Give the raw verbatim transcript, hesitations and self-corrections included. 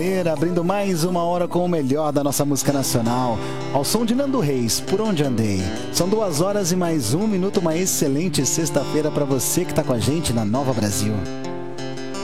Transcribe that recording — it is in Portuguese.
Abrindo mais uma hora com o melhor da nossa música nacional, ao som de Nando Reis, Por Onde Andei. São duas horas e mais um minuto, uma excelente sexta-feira para você que está com a gente na Nova Brasil.